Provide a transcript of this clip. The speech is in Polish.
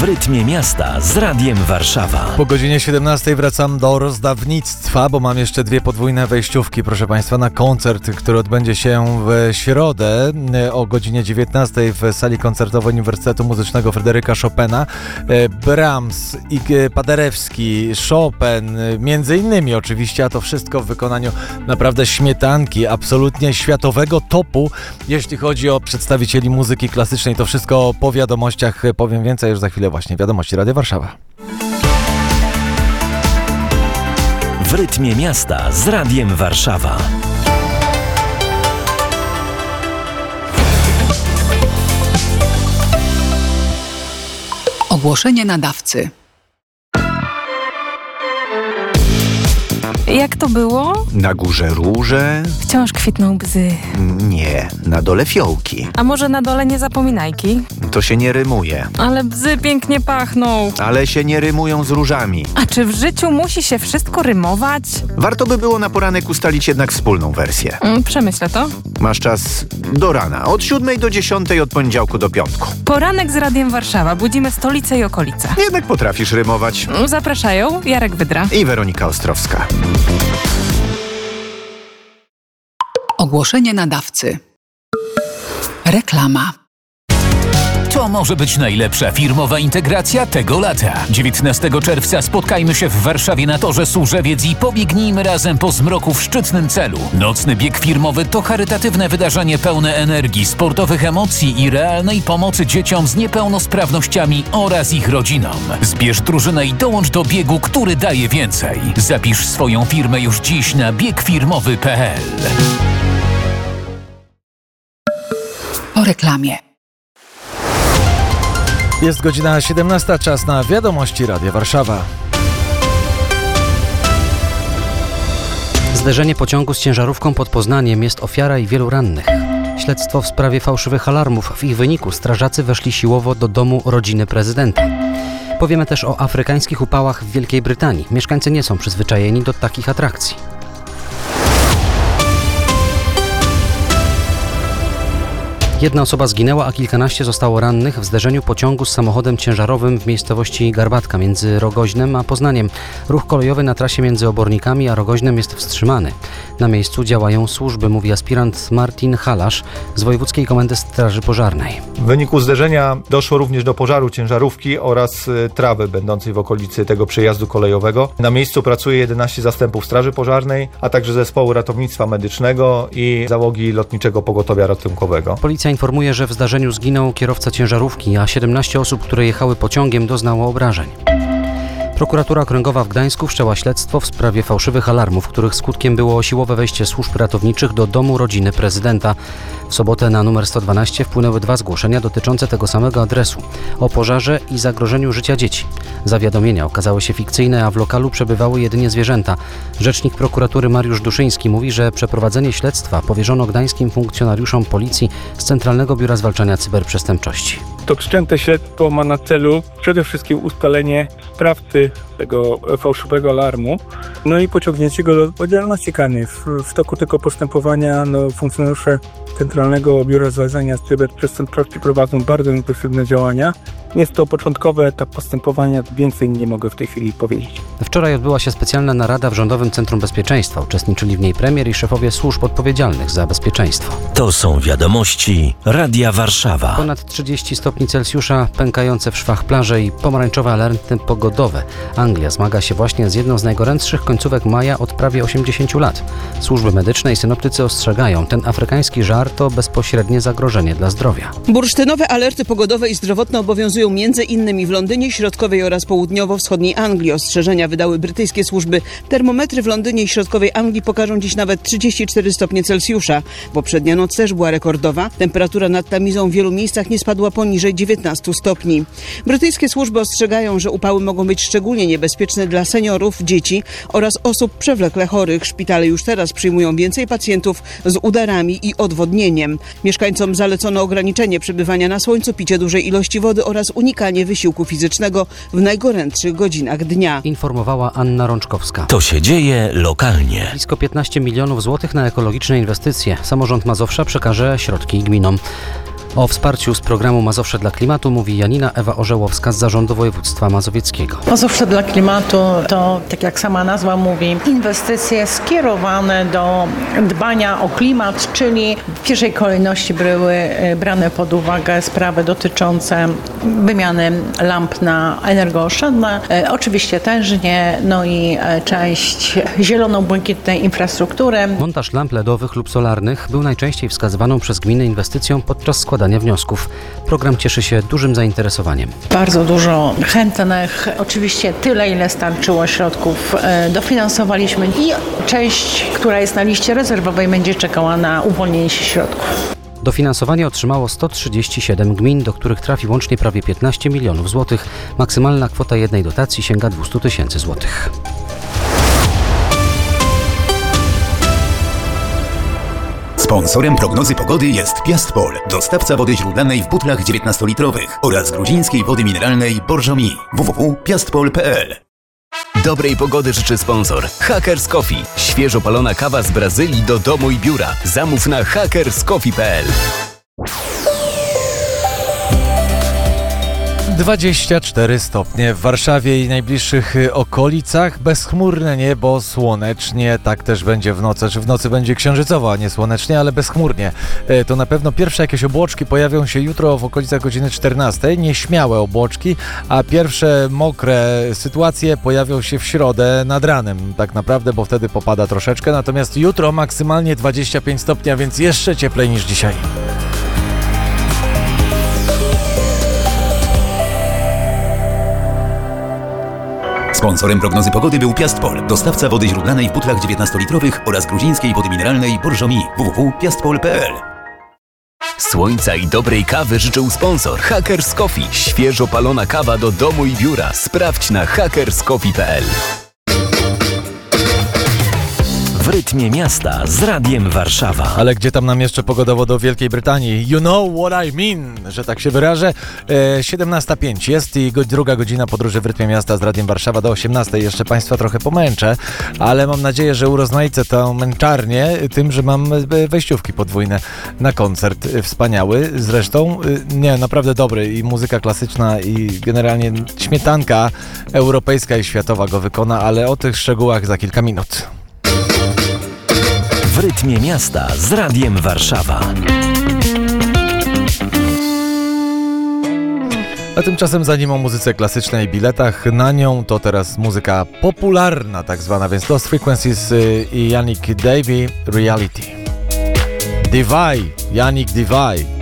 rytmie miasta z Radiem Warszawa. Po godzinie 17 wracam do rozdawnictwa, bo mam jeszcze dwie podwójne wejściówki, proszę Państwa, na koncert, który odbędzie się w środę o godzinie 19 w sali koncertowej Uniwersytetu Muzycznego Fryderyka Chopina. Brahms, Paderewski, Chopin, między innymi oczywiście, a to wszystko w wykonaniu naprawdę śmietanki, absolutnie światowego topu, jeśli chodzi o przedstawicieli muzyki klasycznej. To wszystko po wiadomościach, powiem więcej już za chwilę właśnie. Wiadomości Radia Warszawa. W rytmie miasta z Radiem Warszawa. Ogłoszenie nadawcy. Jak to było? Na górze róże? Wciąż kwitną bzy. Nie, na dole fiołki. A może na dole nie zapominajki? To się nie rymuje. Ale bzy pięknie pachną. Ale się nie rymują z różami. A czy w życiu musi się wszystko rymować? Warto by było na poranek ustalić jednak wspólną wersję. Przemyślę to. Masz czas do rana, od 7 do 10, od poniedziałku do piątku. Poranek z Radiem Warszawa. Budzimy stolicę i okolice. Jednak potrafisz rymować. Zapraszają Jarek Wydra I Weronika Ostrowska. Ogłoszenie nadawcy. Reklama. To może być najlepsza firmowa integracja tego lata. 19 czerwca spotkajmy się w Warszawie na Torze Służewiec i pobiegnijmy razem po zmroku w szczytnym celu. Nocny bieg firmowy to charytatywne wydarzenie pełne energii, sportowych emocji i realnej pomocy dzieciom z niepełnosprawnościami oraz ich rodzinom. Zbierz drużynę i dołącz do biegu, który daje więcej. Zapisz swoją firmę już dziś na biegfirmowy.pl. Po reklamie. Jest godzina 17, czas na wiadomości Radia Warszawa. Zderzenie pociągu z ciężarówką pod Poznaniem, jest ofiara i wielu rannych. Śledztwo w sprawie fałszywych alarmów. W ich wyniku strażacy weszli siłowo do domu rodziny prezydenta. Powiemy też o afrykańskich upałach w Wielkiej Brytanii. Mieszkańcy nie są przyzwyczajeni do takich atrakcji. Jedna osoba zginęła, a kilkanaście zostało rannych w zderzeniu pociągu z samochodem ciężarowym w miejscowości Garbatka między Rogoźnem a Poznaniem. Ruch kolejowy na trasie między Obornikami a Rogoźnem jest wstrzymany. Na miejscu działają służby, mówi aspirant Martin Halasz z Wojewódzkiej Komendy Straży Pożarnej. W wyniku zderzenia doszło również do pożaru ciężarówki oraz trawy będącej w okolicy tego przejazdu kolejowego. Na miejscu pracuje 11 zastępów Straży Pożarnej, a także zespołu ratownictwa medycznego i załogi lotniczego pogotowia ratunkowego. Policja informuje, że w zdarzeniu zginął kierowca ciężarówki, a 17 osób, które jechały pociągiem, doznało obrażeń. Prokuratura Okręgowa w Gdańsku wszczęła śledztwo w sprawie fałszywych alarmów, których skutkiem było siłowe wejście służb ratowniczych do domu rodziny prezydenta. W sobotę na numer 112 wpłynęły 2 zgłoszenia dotyczące tego samego adresu o pożarze i zagrożeniu życia dzieci. Zawiadomienia okazały się fikcyjne, a w lokalu przebywały jedynie zwierzęta. Rzecznik prokuratury Mariusz Duszyński mówi, że przeprowadzenie śledztwa powierzono gdańskim funkcjonariuszom policji z Centralnego Biura Zwalczania Cyberprzestępczości. To wszczęte śledztwo ma na celu przede wszystkim ustalenie sprawcy tego fałszywego alarmu, no i pociągnięcie go do odpowiedzialności karnej. W toku tego postępowania funkcjonariusze Centralnego Biura Zwalczania Cyberprzestępczości prowadzą bardzo intensywne działania. Jest to początkowy etap postępowania, więcej nie mogę w tej chwili powiedzieć. Wczoraj odbyła się specjalna narada w Rządowym Centrum Bezpieczeństwa. Uczestniczyli w niej premier i szefowie służb odpowiedzialnych za bezpieczeństwo. To są wiadomości Radia Warszawa. Ponad 30 stopni Celsjusza, pękające w szwach plaże i pomarańczowe alerty pogodowe. Anglia zmaga się właśnie z jedną z najgorętszych końcówek maja od prawie 80 lat. Służby medyczne i synoptycy ostrzegają, ten afrykański żar to bezpośrednie zagrożenie dla zdrowia. Bursztynowe alerty pogodowe i zdrowotne obowiązują m.in. w Londynie, środkowej oraz południowo-wschodniej Anglii. Ostrzeżenia wydały brytyjskie służby. Termometry w Londynie i środkowej Anglii pokażą dziś nawet 34 stopnie Celsjusza. Poprzednia noc też była rekordowa. Temperatura nad Tamizą w wielu miejscach nie spadła poniżej 19 stopni. Brytyjskie służby ostrzegają, że upały mogą być szczególnie niebezpieczne dla seniorów, dzieci oraz osób przewlekle chorych. Szpitale już teraz przyjmują więcej pacjentów z udarami i odwodnieniem. Mieszkańcom zalecono ograniczenie przebywania na słońcu, picie dużej ilości wody oraz unikanie wysiłku fizycznego w najgorętszych godzinach dnia. Informowała Anna Rączkowska. To się dzieje lokalnie. Blisko 15 milionów złotych na ekologiczne inwestycje. Samorząd Mazowsza przekaże środki gminom. O wsparciu z programu Mazowsze dla Klimatu mówi Janina Ewa Orzełowska z Zarządu Województwa Mazowieckiego. Mazowsze dla Klimatu to, tak jak sama nazwa mówi, inwestycje skierowane do dbania o klimat, czyli w pierwszej kolejności były brane pod uwagę sprawy dotyczące wymiany lamp na energooszczędne, oczywiście tężnie, no i część zielono-błękitnej infrastruktury. Montaż lamp LEDowych lub solarnych był najczęściej wskazywaną przez gminy inwestycją podczas składania wniosków. Program cieszy się dużym zainteresowaniem. Bardzo dużo chętnych, oczywiście tyle, ile starczyło środków dofinansowaliśmy i część, która jest na liście rezerwowej, będzie czekała na uwolnienie się środków. Dofinansowanie otrzymało 137 gmin, do których trafi łącznie prawie 15 milionów złotych. Maksymalna kwota jednej dotacji sięga 200 tysięcy złotych. Sponsorem prognozy pogody jest Piastpol, dostawca wody źródlanej w butlach 19-litrowych oraz gruzińskiej wody mineralnej Borjomi. www.piastpol.pl. Dobrej pogody życzy sponsor Hackers Coffee. Świeżo palona kawa z Brazylii do domu i biura. Zamów na hackerscoffee.pl. 24 stopnie w Warszawie i najbliższych okolicach, bezchmurne niebo, słonecznie, tak też będzie w nocy, w nocy będzie księżycowo, a nie słonecznie, ale bezchmurnie. To na pewno pierwsze jakieś obłoczki pojawią się jutro w okolicach godziny 14, nieśmiałe obłoczki, a pierwsze mokre sytuacje pojawią się w środę nad ranem, tak naprawdę, bo wtedy popada troszeczkę, natomiast jutro maksymalnie 25 stopni, a więc jeszcze cieplej niż dzisiaj. Sponsorem prognozy pogody był Piastpol, dostawca wody źródlanej w butlach 19-litrowych oraz gruzińskiej wody mineralnej Borjomi. www.piastpol.pl. Słońca i dobrej kawy życzył sponsor Hackers Coffee. Świeżo palona kawa do domu i biura. Sprawdź na hackerscoffee.pl. W rytmie miasta z Radiem Warszawa. Ale gdzie tam nam jeszcze pogodowo do Wielkiej Brytanii? You know what I mean, że tak się wyrażę. 17:05 jest i druga godzina podróży w rytmie miasta z Radiem Warszawa do 18:00. Jeszcze Państwa trochę pomęczę, ale mam nadzieję, że urozmaicę tę męczarnię tym, że mam wejściówki podwójne na koncert. Wspaniały. Zresztą, nie, naprawdę dobry i muzyka klasyczna i generalnie śmietanka europejska i światowa go wykona, ale o tych szczegółach za kilka minut. W rytmie miasta z Radiem Warszawa. A tymczasem zanim o muzyce klasycznej i biletach na nią, to teraz muzyka popularna tak zwana, więc Lost Frequencies i Yannick Davy, Reality. Divai, Yannick Divai.